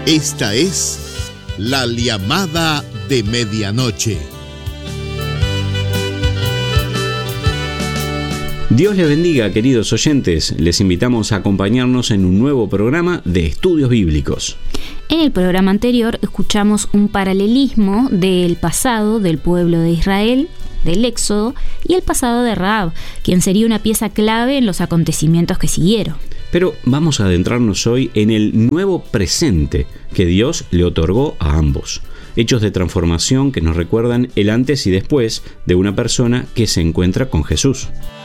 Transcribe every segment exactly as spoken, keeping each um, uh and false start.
Esta es la llamada de medianoche. Dios les bendiga, queridos oyentes. Les invitamos a acompañarnos en un nuevo programa de Estudios Bíblicos. En el programa anterior escuchamos un paralelismo del pasado del pueblo de Israel, del Éxodo, y el pasado de Rahab, quien sería una pieza clave en los acontecimientos que siguieron. Pero vamos a adentrarnos hoy en el nuevo presente que Dios le otorgó a ambos. Hechos de transformación que nos recuerdan el antes y después de una persona que se encuentra con Jesús.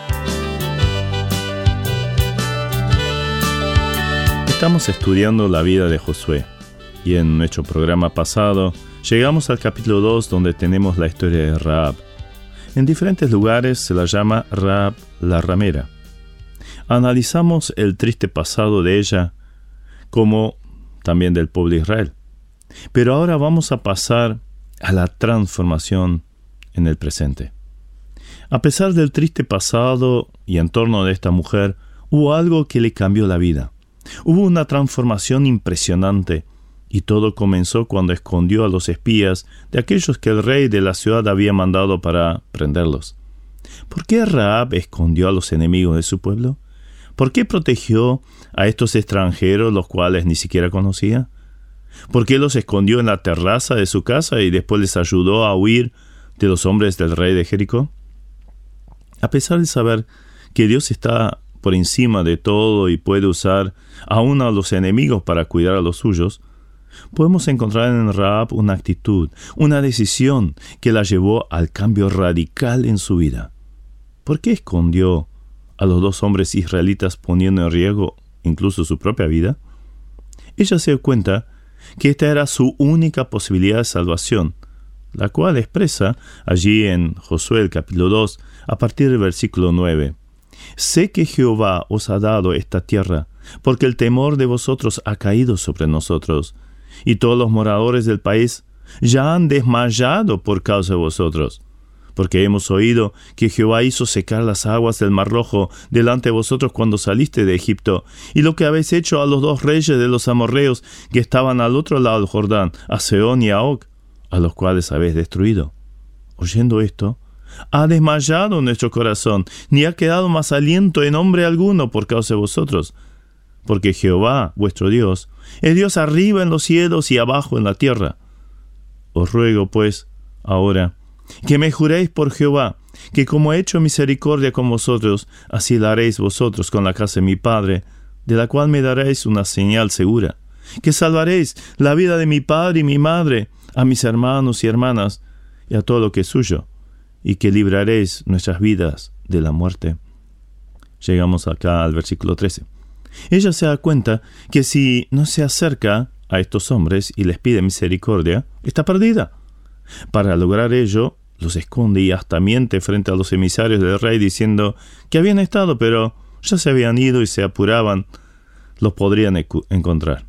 Estamos estudiando la vida de Josué y en nuestro programa pasado llegamos al capítulo dos, donde tenemos la historia de Rahab. En diferentes lugares se la llama Rahab la ramera. Analizamos el triste pasado de ella, como también del pueblo de Israel. Pero ahora vamos a pasar a la transformación en el presente. A pesar del triste pasado y entorno de esta mujer, hubo algo que le cambió la vida. Hubo una transformación impresionante, y todo comenzó cuando escondió a los espías de aquellos que el rey de la ciudad había mandado para prenderlos. ¿Por qué Rahab escondió a los enemigos de su pueblo? ¿Por qué protegió a estos extranjeros, los cuales ni siquiera conocía? ¿Por qué los escondió en la terraza de su casa y después les ayudó a huir de los hombres del rey de Jericó? A pesar de saber que Dios está por encima de todo y puede usar aún a los enemigos para cuidar a los suyos, podemos encontrar en Rahab una actitud, una decisión que la llevó al cambio radical en su vida. ¿Por qué escondió a los dos hombres israelitas, poniendo en riesgo incluso su propia vida? Ella se dio cuenta que esta era su única posibilidad de salvación, la cual expresa allí en Josué el capítulo dos, a partir del versículo nueve. Sé que Jehová os ha dado esta tierra, porque el temor de vosotros ha caído sobre nosotros, y todos los moradores del país ya han desmayado por causa de vosotros. Porque hemos oído que Jehová hizo secar las aguas del Mar Rojo delante de vosotros cuando saliste de Egipto, y lo que habéis hecho a los dos reyes de los amorreos que estaban al otro lado del Jordán, a Sehón y a Og, a los cuales habéis destruido. Oyendo esto, ha desmayado nuestro corazón, ni ha quedado más aliento en hombre alguno por causa de vosotros. Porque Jehová, vuestro Dios, es Dios arriba en los cielos y abajo en la tierra. Os ruego, pues, ahora, que me juréis por Jehová, que como he hecho misericordia con vosotros, así la haréis vosotros con la casa de mi padre, de la cual me daréis una señal segura, que salvaréis la vida de mi padre y mi madre, a mis hermanos y hermanas, y a todo lo que es suyo, y que libraréis nuestras vidas de la muerte. Llegamos acá al versículo trece. Ella se da cuenta que si no se acerca a estos hombres y les pide misericordia, está perdida. Para lograr ello, los esconde y hasta miente frente a los emisarios del rey diciendo que habían estado, pero ya se habían ido y se apuraban, los podrían ecu- encontrar.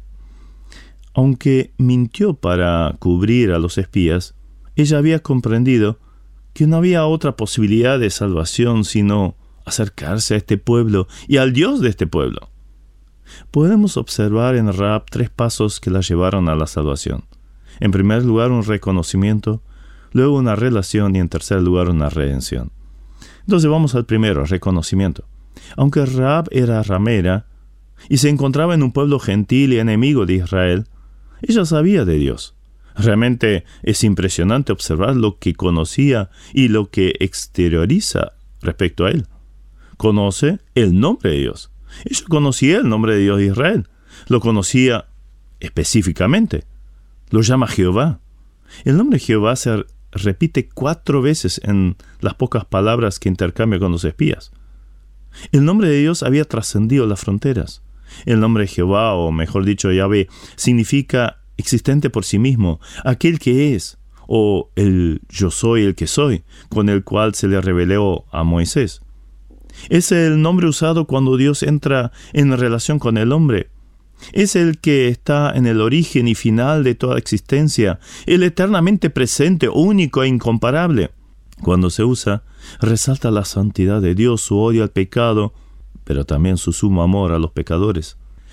Aunque mintió para cubrir a los espías, ella había comprendido que no había otra posibilidad de salvación sino acercarse a este pueblo y al Dios de este pueblo. Podemos observar en Rahab tres pasos que la llevaron a la salvación. En primer lugar, un reconocimiento, luego una relación y en tercer lugar, una redención. Entonces vamos al primero, reconocimiento. Aunque Rahab era ramera y se encontraba en un pueblo gentil y enemigo de Israel, ella sabía de Dios. Realmente es impresionante observar lo que conocía y lo que exterioriza respecto a él. Conoce el nombre de Dios. Ella conocía el nombre de Dios de Israel. Lo conocía específicamente. Lo llama Jehová. El nombre de Jehová se repite cuatro veces en las pocas palabras que intercambia con los espías. El nombre de Dios había trascendido las fronteras. El nombre de Jehová, o mejor dicho, Yahvé, significa existente por sí mismo, aquel que es, o el yo soy el que soy, con el cual se le reveló a Moisés. Es el nombre usado cuando Dios entra en relación con el hombre. Es el que está en el origen y final de toda existencia, el eternamente presente, único e incomparable. Cuando se usa, resalta la santidad de Dios, su odio al pecado, pero también su sumo amor a los pecadores.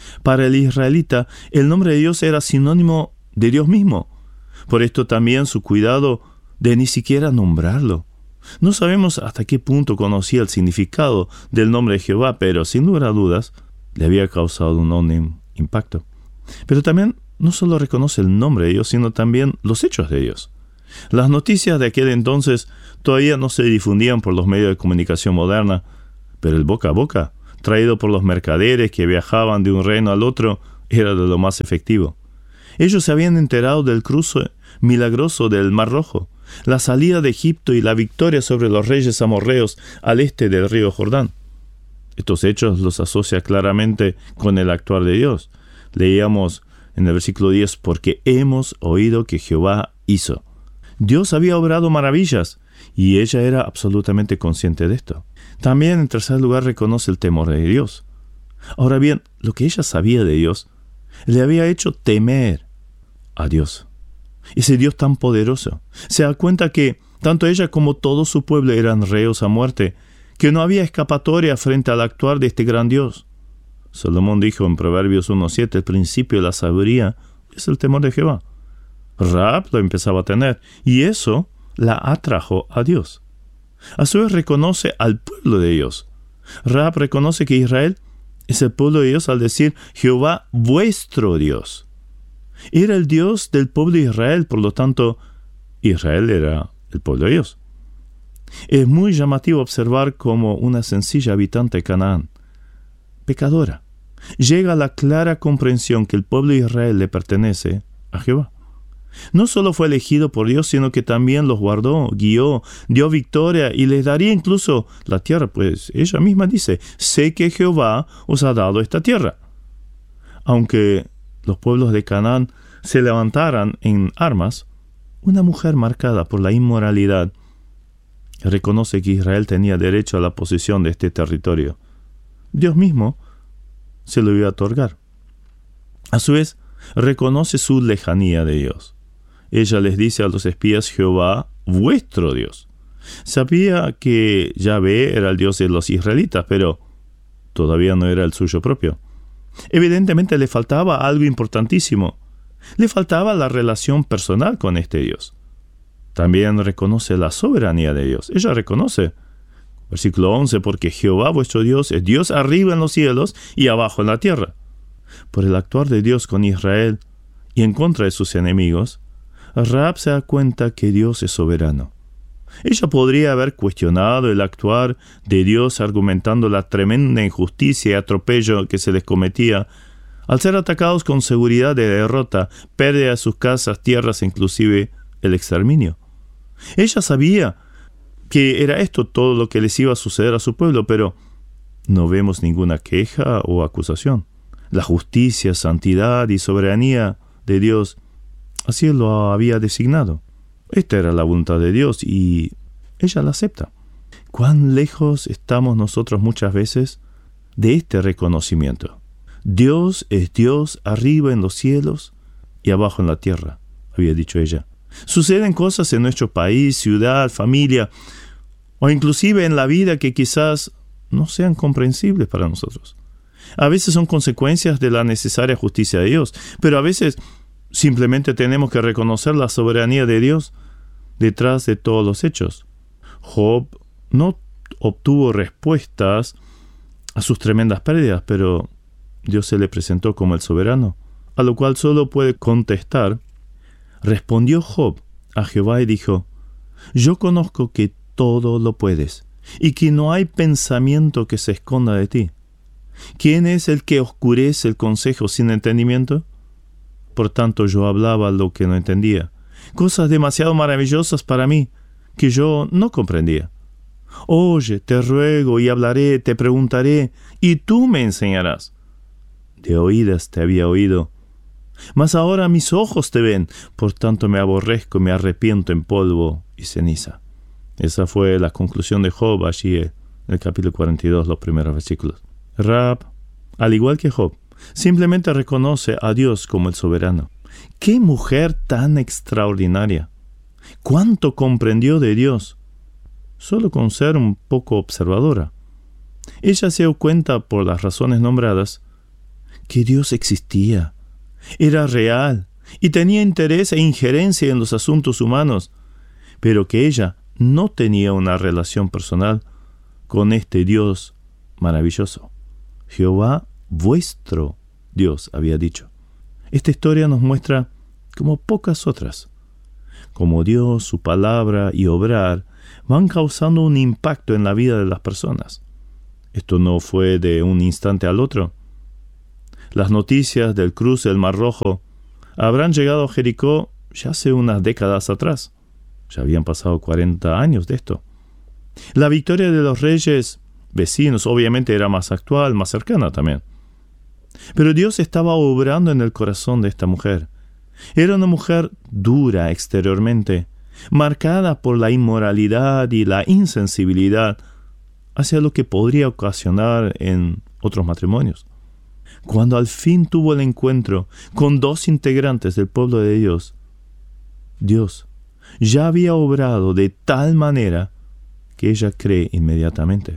Para el israelita, el nombre de Dios era sinónimo de Dios mismo. Por esto también su cuidado de ni siquiera nombrarlo. No sabemos hasta qué punto conocía el significado del nombre de Jehová, pero sin lugar a dudas le había causado un enorme impacto. Pero también no solo reconoce el nombre de Dios, sino también los hechos de Dios. Las noticias de aquel entonces todavía no se difundían por los medios de comunicación moderna, pero el boca a boca, traído por los mercaderes que viajaban de un reino al otro, era de lo más efectivo. Ellos se habían enterado del cruce milagroso del Mar Rojo, la salida de Egipto y la victoria sobre los reyes amorreos al este del río Jordán. Estos hechos los asocia claramente con el actuar de Dios. Leíamos en el versículo diez, porque hemos oído que Jehová hizo. Dios había obrado maravillas y ella era absolutamente consciente de esto. También, en tercer lugar, reconoce el temor de Dios. Ahora bien, lo que ella sabía de Dios le había hecho temer a Dios. Ese Dios tan poderoso. Se da cuenta que tanto ella como todo su pueblo eran reos a muerte, que no había escapatoria frente al actuar de este gran Dios. Salomón dijo en Proverbios uno siete, el principio de la sabiduría es el temor de Jehová. Rahab lo empezaba a tener, y eso la atrajo a Dios. A su vez reconoce al pueblo de Dios. Rahab reconoce que Israel es el pueblo de Dios al decir Jehová vuestro Dios. Era el Dios del pueblo de Israel, por lo tanto, Israel era el pueblo de Dios. Es muy llamativo observar cómo una sencilla habitante de Canaán, pecadora, llega a la clara comprensión que el pueblo de Israel le pertenece a Jehová. No solo fue elegido por Dios, sino que también los guardó, guió, dio victoria y les daría incluso la tierra, pues ella misma dice, sé que Jehová os ha dado esta tierra. Aunque los pueblos de Canaán se levantaran en armas, una mujer marcada por la inmoralidad reconoce que Israel tenía derecho a la posesión de este territorio. Dios mismo se lo iba a otorgar. A su vez, reconoce su lejanía de Dios. Ella les dice a los espías, Jehová, vuestro Dios. Sabía que Yahvé era el Dios de los israelitas, pero todavía no era el suyo propio. Evidentemente le faltaba algo importantísimo. Le faltaba la relación personal con este Dios. También reconoce la soberanía de Dios. Ella reconoce, versículo once, porque Jehová vuestro Dios es Dios arriba en los cielos y abajo en la tierra. Por el actuar de Dios con Israel y en contra de sus enemigos, Rahab se da cuenta que Dios es soberano. Ella podría haber cuestionado el actuar de Dios argumentando la tremenda injusticia y atropello que se les cometía al ser atacados con seguridad de derrota, pérdida de sus casas, tierras e inclusive el exterminio. Ella sabía que era esto todo lo que les iba a suceder a su pueblo, pero no vemos ninguna queja o acusación. La justicia, santidad y soberanía de Dios así lo había designado. Esta era la voluntad de Dios y ella la acepta. ¿Cuán lejos estamos nosotros muchas veces de este reconocimiento? Dios es Dios arriba en los cielos y abajo en la tierra, había dicho ella. Suceden cosas en nuestro país, ciudad, familia, o inclusive en la vida que quizás no sean comprensibles para nosotros. A veces son consecuencias de la necesaria justicia de Dios, pero a veces simplemente tenemos que reconocer la soberanía de Dios detrás de todos los hechos. Job no obtuvo respuestas a sus tremendas pérdidas, pero Dios se le presentó como el soberano, a lo cual solo puede contestar. Respondió Job a Jehová y dijo, yo conozco que todo lo puedes, y que no hay pensamiento que se esconda de ti. ¿Quién es el que oscurece el consejo sin entendimiento? Por tanto yo hablaba lo que no entendía, cosas demasiado maravillosas para mí, que yo no comprendía. Oye, te ruego y hablaré, te preguntaré, y tú me enseñarás. De oídas te había oído, mas ahora mis ojos te ven, por tanto me aborrezco y me arrepiento en polvo y ceniza. Esa fue la conclusión de Job allí en el capítulo cuarenta y dos, los primeros versículos. Rahab, al igual que Job, simplemente reconoce a Dios como el soberano. ¡Qué mujer tan extraordinaria! ¿Cuánto comprendió de Dios? Solo con ser un poco observadora. Ella se dio cuenta, por las razones nombradas, que Dios existía, era real y tenía interés e injerencia en los asuntos humanos, pero que ella no tenía una relación personal con este Dios maravilloso. Jehová vuestro Dios, había dicho. Esta historia nos muestra, como pocas otras, cómo Dios, su palabra y obrar van causando un impacto en la vida de las personas. Esto no fue de un instante al otro. Las noticias del cruce del Mar Rojo habrán llegado a Jericó ya hace unas décadas atrás. Ya habían pasado cuarenta años de esto. La victoria de los reyes vecinos obviamente era más actual, más cercana también. Pero Dios estaba obrando en el corazón de esta mujer. Era una mujer dura exteriormente, marcada por la inmoralidad y la insensibilidad hacia lo que podría ocasionar en otros matrimonios. Cuando al fin tuvo el encuentro con dos integrantes del pueblo de Dios, Dios ya había obrado de tal manera que ella cree inmediatamente.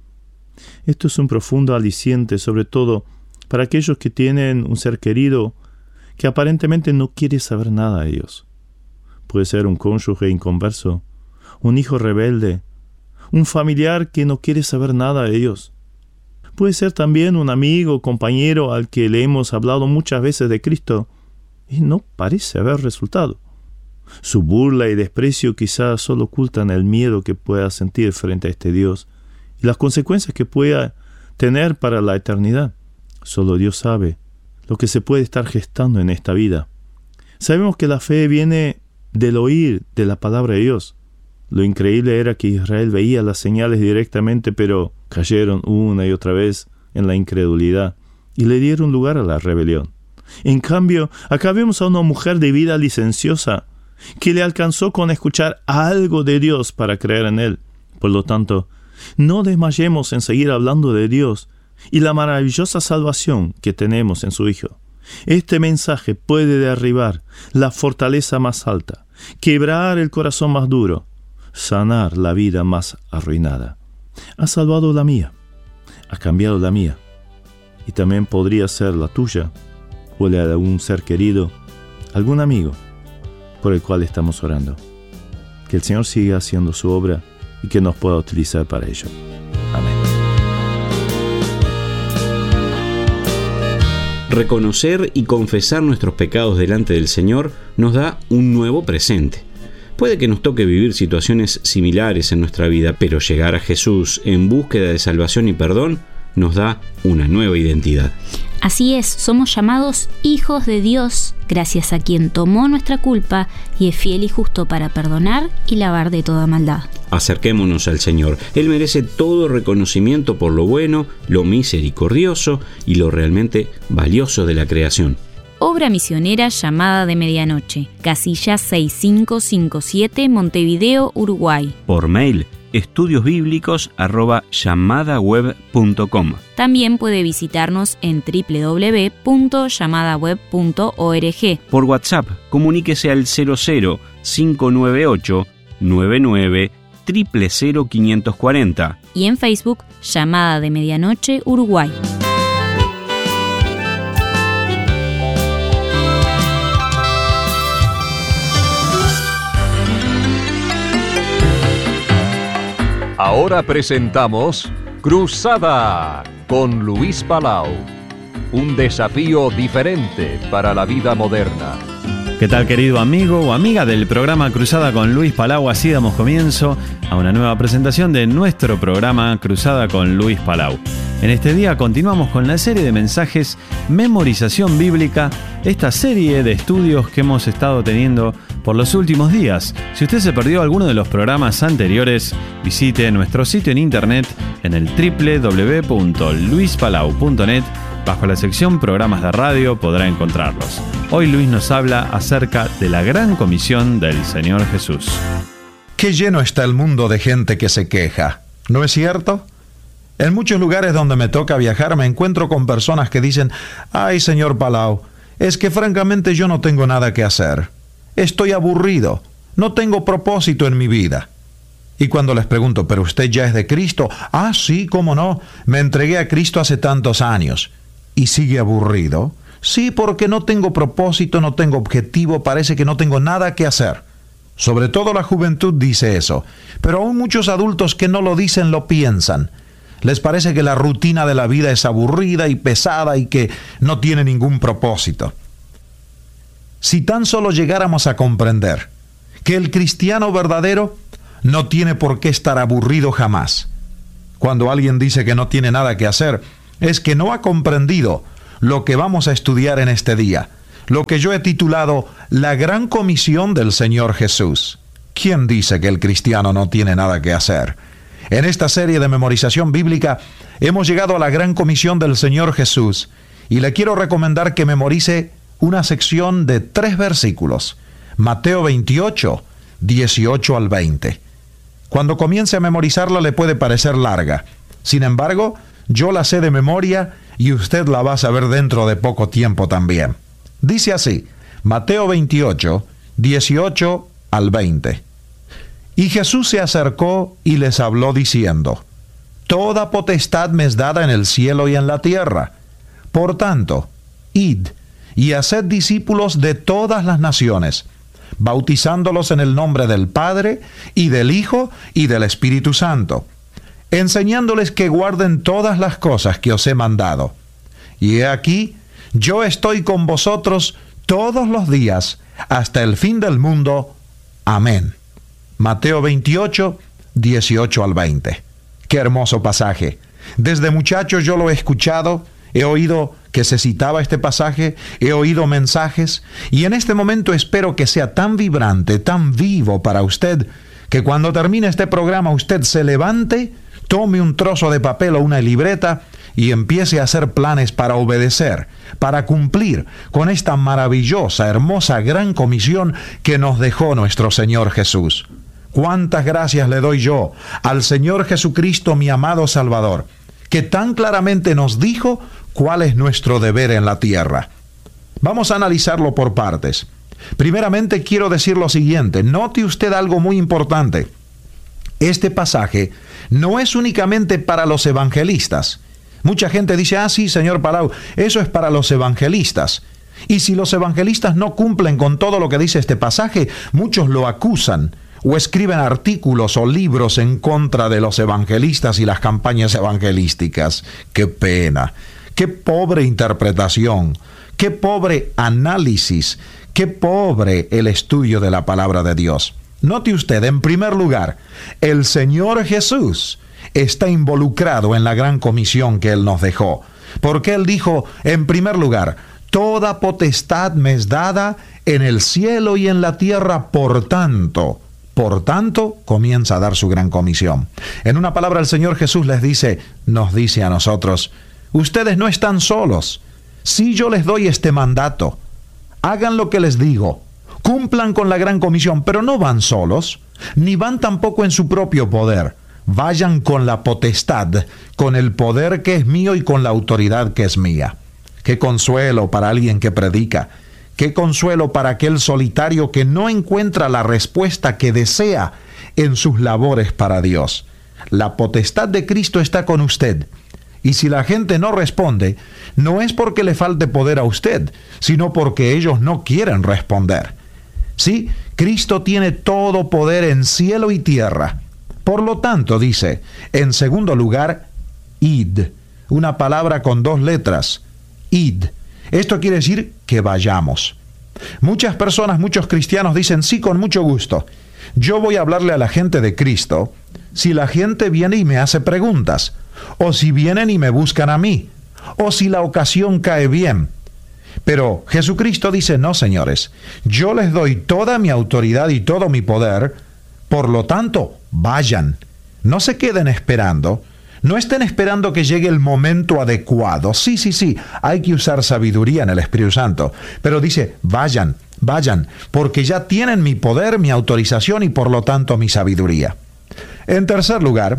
Esto es un profundo aliciente, sobre todo para aquellos que tienen un ser querido que aparentemente no quiere saber nada de Dios. Puede ser un cónyuge inconverso, un hijo rebelde, un familiar que no quiere saber nada de Dios. Puede ser también un amigo o compañero al que le hemos hablado muchas veces de Cristo y no parece haber resultado. Su burla y desprecio quizás solo ocultan el miedo que pueda sentir frente a este Dios y las consecuencias que pueda tener para la eternidad. Solo Dios sabe lo que se puede estar gestando en esta vida. Sabemos que la fe viene del oír de la palabra de Dios. Lo increíble era que Israel veía las señales directamente, pero cayeron una y otra vez en la incredulidad y le dieron lugar a la rebelión. En cambio, acá vemos a una mujer de vida licenciosa que le alcanzó con escuchar algo de Dios para creer en Él. Por lo tanto, no desmayemos en seguir hablando de Dios y la maravillosa salvación que tenemos en su Hijo. Este mensaje puede derribar la fortaleza más alta, quebrar el corazón más duro, sanar la vida más arruinada. Ha salvado la mía, ha cambiado la mía, y también podría ser la tuya, o la de algún ser querido, algún amigo por el cual estamos orando. Que el Señor siga haciendo su obra y que nos pueda utilizar para ello. Amén. Reconocer y confesar nuestros pecados delante del Señor nos da un nuevo presente. Puede que nos toque vivir situaciones similares en nuestra vida, pero llegar a Jesús en búsqueda de salvación y perdón nos da una nueva identidad. Así es, somos llamados hijos de Dios, gracias a quien tomó nuestra culpa y es fiel y justo para perdonar y lavar de toda maldad. Acerquémonos al Señor. Él merece todo reconocimiento por lo bueno, lo misericordioso y lo realmente valioso de la creación. Obra misionera Llamada de Medianoche, casilla seis cinco cinco siete, Montevideo, Uruguay. Por mail, estudiosbíblicos arroba llamadaweb punto com. También puede visitarnos en doble u doble u doble u punto llamadaweb punto org. Por WhatsApp, comuníquese al cero cero cinco nueve ocho nueve nueve cero cero cero cinco cuatro cero. Y en Facebook, Llamada de Medianoche, Uruguay. Ahora presentamos Cruzada con Luis Palau. Un desafío diferente para la vida moderna. ¿Qué tal, querido amigo o amiga del programa Cruzada con Luis Palau? Así damos comienzo a una nueva presentación de nuestro programa Cruzada con Luis Palau. En este día continuamos con la serie de mensajes Memorización Bíblica, esta serie de estudios que hemos estado teniendo por los últimos días. Si usted se perdió alguno de los programas anteriores, visite nuestro sitio en internet en el doble u doble u doble u punto luis palau punto net. Bajo la sección Programas de Radio podrá encontrarlos. Hoy Luis nos habla acerca de la gran comisión del Señor Jesús. Qué lleno está el mundo de gente que se queja, ¿no es cierto? En muchos lugares donde me toca viajar me encuentro con personas que dicen: «Ay, señor Palau, es que francamente yo no tengo nada que hacer. Estoy aburrido, no tengo propósito en mi vida». Y cuando les pregunto: «¿Pero usted ya es de Cristo?». «Ah, sí, cómo no, me entregué a Cristo hace tantos años». y sigue aburrido. Sí, porque no tengo propósito, no tengo objetivo, parece que no tengo nada que hacer. Sobre todo la juventud dice eso, pero aún muchos adultos que no lo dicen lo piensan. Les parece que la rutina de la vida es aburrida y pesada y que no tiene ningún propósito. Si tan solo llegáramos a comprender que el cristiano verdadero no tiene por qué estar aburrido jamás. Cuando alguien dice que no tiene nada que hacer, es que no ha comprendido lo que vamos a estudiar en este día, lo que yo he titulado La Gran Comisión del Señor Jesús. ¿Quién dice que el cristiano no tiene nada que hacer? En esta serie de memorización bíblica hemos llegado a la Gran Comisión del Señor Jesús y le quiero recomendar que memorice una sección de tres versículos, Mateo veintiocho, dieciocho al veinte. Cuando comience a memorizarla le puede parecer larga. Sin embargo, yo la sé de memoria y usted la va a saber dentro de poco tiempo también. Dice así, Mateo veintiocho, dieciocho al veinte. Y Jesús se acercó y les habló diciendo, Toda potestad me es dada en el cielo y en la tierra. Por tanto, id y haced discípulos de todas las naciones, bautizándolos en el nombre del Padre, y del Hijo, y del Espíritu Santo, enseñándoles que guarden todas las cosas que os he mandado. Y he aquí, yo estoy con vosotros todos los días, hasta el fin del mundo. Amén. Mateo veintiocho, dieciocho al veinte. Qué hermoso pasaje. Desde muchacho yo lo he escuchado, he oído que se citaba este pasaje, he oído mensajes, y en este momento espero que sea tan vibrante, tan vivo para usted, que cuando termine este programa usted se levante, tome un trozo de papel o una libreta y empiece a hacer planes para obedecer, para cumplir con esta maravillosa, hermosa, gran comisión que nos dejó nuestro Señor Jesús. Cuántas gracias le doy yo al Señor Jesucristo, mi amado Salvador, que tan claramente nos dijo cuál es nuestro deber en la tierra. Vamos a analizarlo por partes. Primeramente quiero decir lo siguiente, note usted algo muy importante. Este pasaje no es únicamente para los evangelistas. Mucha gente dice, ah, sí, señor Palau, eso es para los evangelistas. Y si los evangelistas no cumplen con todo lo que dice este pasaje, muchos lo acusan o escriben artículos o libros en contra de los evangelistas y las campañas evangelísticas. ¡Qué pena! ¡Qué pobre interpretación! ¡Qué pobre análisis! ¡Qué pobre el estudio de la palabra de Dios! Note usted, en primer lugar, el Señor Jesús está involucrado en la gran comisión que Él nos dejó. Porque Él dijo, en primer lugar, toda potestad me es dada en el cielo y en la tierra, por tanto... Por tanto, comienza a dar su gran comisión. En una palabra, el Señor Jesús les dice, nos dice a nosotros, ustedes no están solos. Si yo les doy este mandato, hagan lo que les digo, cumplan con la gran comisión, pero no van solos, ni van tampoco en su propio poder. Vayan con la potestad, con el poder que es mío y con la autoridad que es mía. Qué consuelo para alguien que predica. Qué consuelo para aquel solitario que no encuentra la respuesta que desea en sus labores para Dios. La potestad de Cristo está con usted. Y si la gente no responde, no es porque le falte poder a usted, sino porque ellos no quieren responder. Sí, Cristo tiene todo poder en cielo y tierra. Por lo tanto, dice, en segundo lugar, id. Una palabra con dos letras, id. Esto quiere decir que vayamos. Muchas personas, muchos cristianos dicen, sí, con mucho gusto. Yo voy a hablarle a la gente de Cristo si la gente viene y me hace preguntas, o si vienen y me buscan a mí, o si la ocasión cae bien. Pero Jesucristo dice, no, señores, yo les doy toda mi autoridad y todo mi poder, por lo tanto, vayan. No se queden esperando. No estén esperando que llegue el momento adecuado. Sí, sí, sí, hay que usar sabiduría en el Espíritu Santo. Pero dice, vayan, vayan, porque ya tienen mi poder, mi autorización y por lo tanto mi sabiduría. En tercer lugar,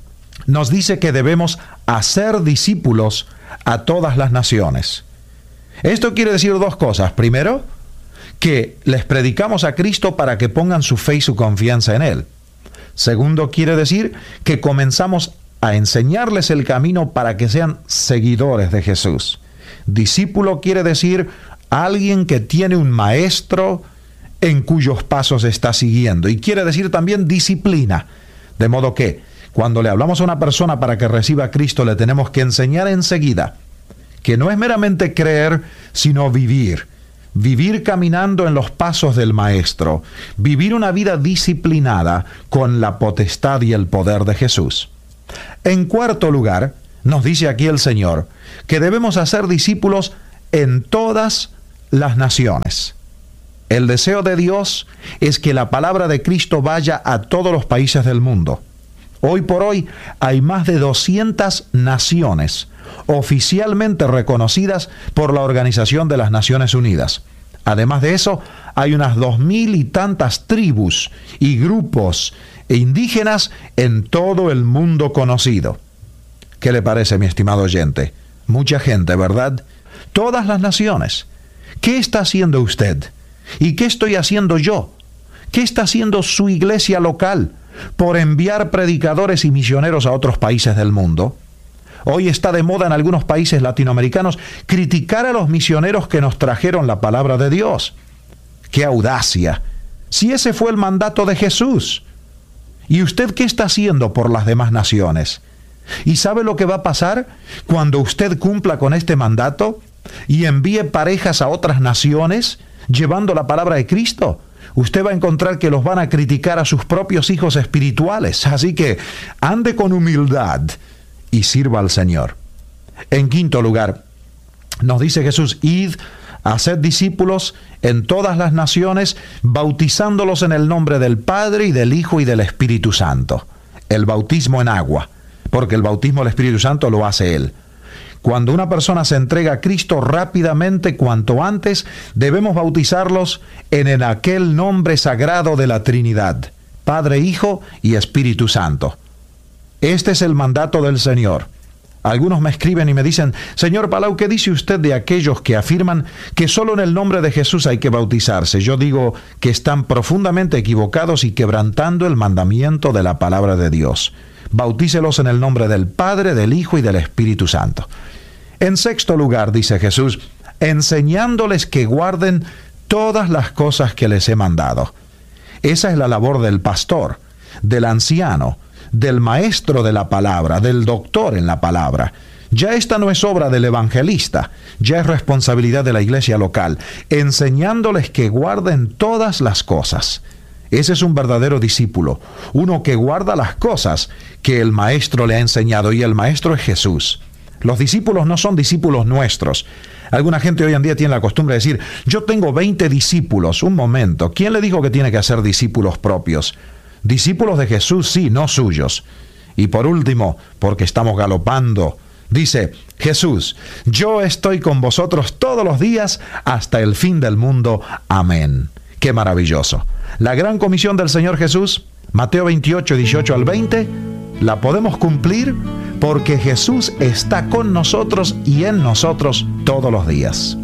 nos dice que debemos hacer discípulos a todas las naciones. Esto quiere decir dos cosas. Primero, que les predicamos a Cristo para que pongan su fe y su confianza en Él. Segundo, quiere decir que comenzamos a enseñarles el camino para que sean seguidores de Jesús. Discípulo quiere decir alguien que tiene un maestro en cuyos pasos está siguiendo. Y quiere decir también disciplina. De modo que, cuando le hablamos a una persona para que reciba a Cristo, le tenemos que enseñar enseguida que no es meramente creer, sino vivir. Vivir caminando en los pasos del Maestro. Vivir una vida disciplinada con la potestad y el poder de Jesús. En cuarto lugar, nos dice aquí el Señor que debemos hacer discípulos en todas las naciones. El deseo de Dios es que la palabra de Cristo vaya a todos los países del mundo. Hoy por hoy hay más de doscientas naciones oficialmente reconocidas por la Organización de las Naciones Unidas. Además de eso, hay unas dos mil y tantas tribus y grupos indígenas en todo el mundo conocido. ¿Qué le parece, mi estimado oyente? Mucha gente, ¿verdad? Todas las naciones. ¿Qué está haciendo usted? ¿Y qué estoy haciendo yo? ¿Qué está haciendo su iglesia local por enviar predicadores y misioneros a otros países del mundo? Hoy está de moda en algunos países latinoamericanos criticar a los misioneros que nos trajeron la palabra de Dios. ¡Qué audacia! Si ese fue el mandato de Jesús. ¿Y usted qué está haciendo por las demás naciones? ¿Y sabe lo que va a pasar cuando usted cumpla con este mandato y envíe parejas a otras naciones llevando la palabra de Cristo? Usted va a encontrar que los van a criticar a sus propios hijos espirituales. Así que ande con humildad y sirva al Señor. En quinto lugar, nos dice Jesús: id, haced discípulos en todas las naciones, bautizándolos en el nombre del Padre y del Hijo y del Espíritu Santo. El bautismo en agua, porque el bautismo del Espíritu Santo lo hace Él. Cuando una persona se entrega a Cristo, rápidamente, cuanto antes, debemos bautizarlos en, en aquel nombre sagrado de la Trinidad, Padre, Hijo y Espíritu Santo. Este es el mandato del Señor. Algunos me escriben y me dicen: Señor Palau, ¿qué dice usted de aquellos que afirman que solo en el nombre de Jesús hay que bautizarse? Yo digo que están profundamente equivocados y quebrantando el mandamiento de la palabra de Dios. Bautícelos en el nombre del Padre, del Hijo y del Espíritu Santo. En sexto lugar, dice Jesús, enseñándoles que guarden todas las cosas que les he mandado. Esa es la labor del pastor, del anciano, del maestro de la palabra, del doctor en la palabra. Ya esta no es obra del evangelista, ya es responsabilidad de la iglesia local, enseñándoles que guarden todas las cosas. Ese es un verdadero discípulo, uno que guarda las cosas que el maestro le ha enseñado, y el maestro es Jesús. Los discípulos no son discípulos nuestros. Alguna gente hoy en día tiene la costumbre de decir: yo tengo veinte discípulos. Un momento, ¿quién le dijo que tiene que hacer discípulos propios? Discípulos de Jesús, sí, no suyos. Y por último, porque estamos galopando, dice Jesús: yo estoy con vosotros todos los días hasta el fin del mundo. Amén. ¡Qué maravilloso! La gran comisión del Señor Jesús, Mateo veintiocho, dieciocho al veinte, la podemos cumplir porque Jesús está con nosotros y en nosotros todos los días.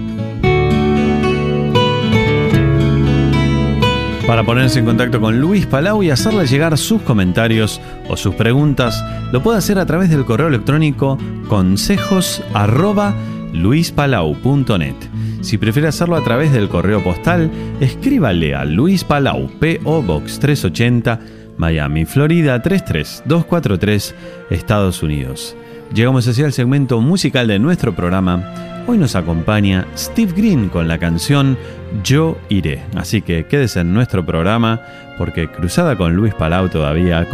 Para ponerse en contacto con Luis Palau y hacerle llegar sus comentarios o sus preguntas, lo puede hacer a través del correo electrónico consejos arroba luispalau punto net. Si prefiere hacerlo a través del correo postal, escríbale a Luis Palau, P O Box trescientos ochenta, Miami, Florida tres tres dos cuatro tres, Estados Unidos. Llegamos así al segmento musical de nuestro programa. Hoy nos acompaña Steve Green con la canción Yo Iré. Así que quédese en nuestro programa porque Cruzada con Luis Palau todavía